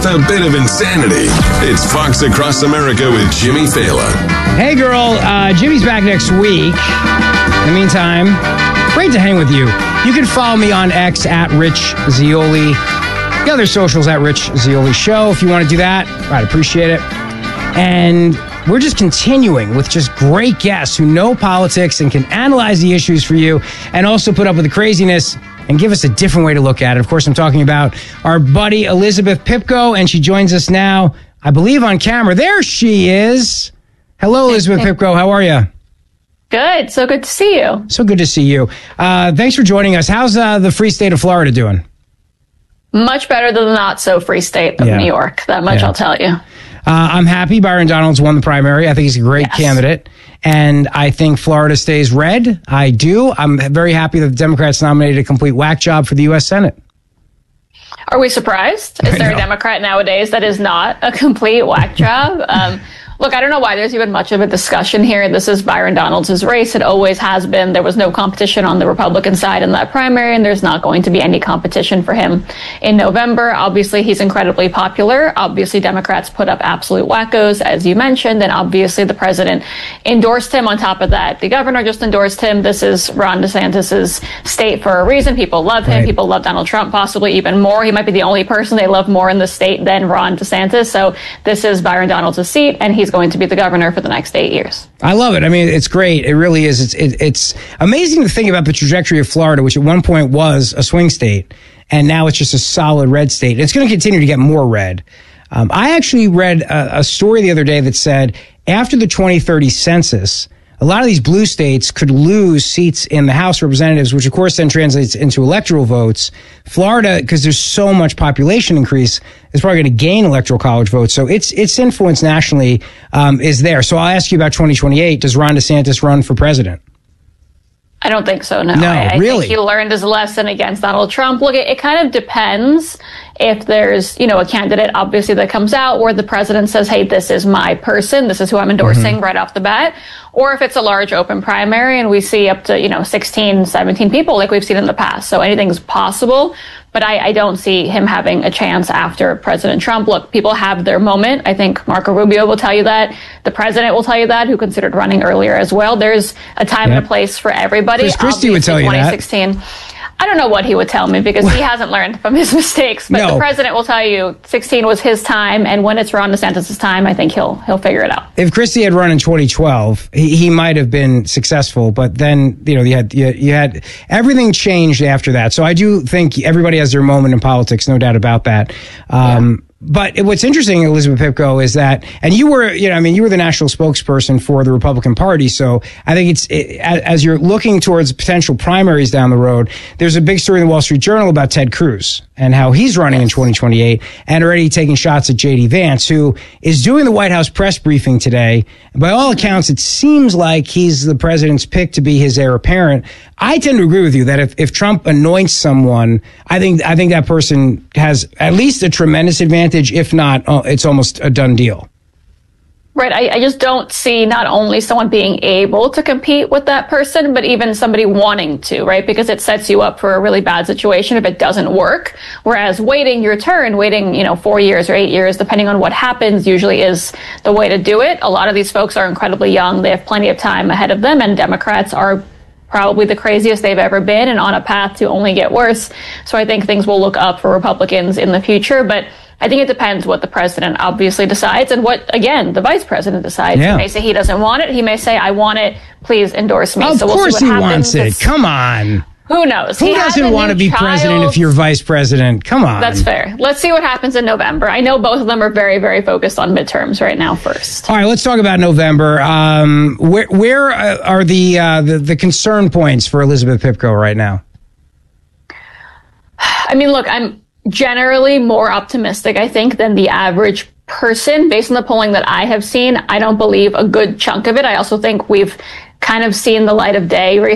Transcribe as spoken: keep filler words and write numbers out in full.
a bit of insanity. It's Fox Across America with Jimmy Fallon. Hey, girl. Uh, Jimmy's back next week. In the meantime, great to hang with you. You can follow me on X at Rich Zeoli. The other socials at Rich Zeoli Show. If you want to do that, I'd appreciate it. And we're just continuing with just great guests who know politics and can analyze the issues for you and also put up with the craziness and give us a different way to look at it. Of course, I'm talking about our buddy Elizabeth Pipko, and she joins us now, I believe, on camera. There she is. Hello, Elizabeth Pipko. How are you? Good. So good to see you. So good to see you. Uh, thanks for joining us. How's uh, the free state of Florida doing? Much better than the not-so-free state of Yeah. New York. That much Yeah. I'll tell you. Uh, I'm happy Byron Donalds won the primary. I think he's a great Yes. candidate. And I think Florida stays red. I do. I'm very happy that the Democrats nominated a complete whack job for the U S Senate. Are we surprised? Is I there know. a Democrat nowadays that is not a complete whack job? Um, look, I don't know why there's even much of a discussion here. This is Byron Donalds' race. It always has been. There was no competition on the Republican side in that primary, and there's not going to be any competition for him in November. Obviously, he's incredibly popular. Obviously, Democrats put up absolute wackos, as you mentioned, and obviously the president endorsed him. On top of that, the governor just endorsed him. This is Ron DeSantis' state for a reason. People love him. Right. People love Donald Trump possibly even more. He might be the only person they love more in the state than Ron DeSantis. So this is Byron Donalds' seat, and he's going to be the governor for the next eight years. I love it. I mean, it's great. It really is. It's it, it's amazing to think about the trajectory of Florida, which at one point was a swing state, and now it's just a solid red state. It's going to continue to get more red. Um, I actually read a, a story the other day that said after the twenty thirty census, a lot of these blue states could lose seats in the House of Representatives, which of course then translates into electoral votes. Florida, because there's so much population increase, is probably going to gain electoral college votes. So its its influence nationally um, is there. So I'll ask you about twenty twenty-eight. Does Ron DeSantis run for president? I don't think so, no. No, I, I really? think he learned his lesson against Donald Trump. Look, it, it kind of depends if there's, you know, a candidate, obviously, that comes out where the president says, hey, this is my person, this is who I'm endorsing Mm-hmm. right off the bat, or if it's a large open primary and we see up to, you know, sixteen, seventeen people like we've seen in the past. So anything's possible, but I, I don't see him having a chance after President Trump. Look, people have their moment. I think Marco Rubio will tell you that. The president will tell you that, who considered running earlier as well. There's a time Yep. and a place for everybody. Chris Christie would Obviously, tell you that. twenty sixteen. I don't know what he would tell me because he hasn't learned from his mistakes. But No. the president will tell you sixteen was his time, and when it's Ron DeSantis' time, I think he'll he'll figure it out. If Christie had run in twenty twelve, he, he might have been successful. But then, you know, you had you, you had everything changed after that. So I do think everybody has their moment in politics, no doubt about that. Um, But what's interesting, Elizabeth Pipko, is that, and you were, you know, I mean, you were the national spokesperson for the Republican Party. So I think it's, it, as you're looking towards potential primaries down the road, there's a big story in the Wall Street Journal about Ted Cruz and how he's running in twenty twenty-eight and already taking shots at J D Vance, who is doing the White House press briefing today. By all accounts, it seems like he's the president's pick to be his heir apparent. I tend to agree with you that if, if Trump anoints someone, I think I think that person has at least a tremendous advantage. If not, uh, it's almost a done deal. Right. I, I just don't see not only someone being able to compete with that person, but even somebody wanting to, right? Because it sets you up for a really bad situation if it doesn't work. Whereas waiting your turn, waiting, you know, four years or eight years, depending on what happens, usually is the way to do it. A lot of these folks are incredibly young. They have plenty of time ahead of them, and Democrats are probably the craziest they've ever been and on a path to only get worse. So I think things will look up for Republicans in the future. But I think it depends what the president obviously decides and what, again, the vice president decides. Yeah. He may say he doesn't want it. He may say, I want it. Please endorse me. Of so we'll course see he what wants happens. it. Come on. Who knows? Who He has doesn't a want to new be president child. if you're vice president? Come on. That's fair. Let's see what happens in November. I know both of them are very, very focused on midterms right now first. All right, let's talk about November. Um, where where uh, are the, uh, the the concern points for Elizabeth Pipko right now? I mean, look, I'm generally more optimistic, I think, than the average person. Based on the polling that I have seen, I don't believe a good chunk of it. I also think we've kind of seen the light of day